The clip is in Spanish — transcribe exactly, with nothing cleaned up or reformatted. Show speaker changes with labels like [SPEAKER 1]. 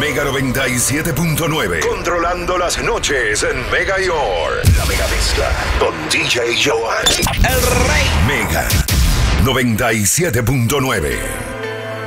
[SPEAKER 1] Mega noventa y siete punto nueve. Controlando las noches en Mega York. La Mega Mezcla con D J Johan. El Rey. Mega noventa y siete punto nueve.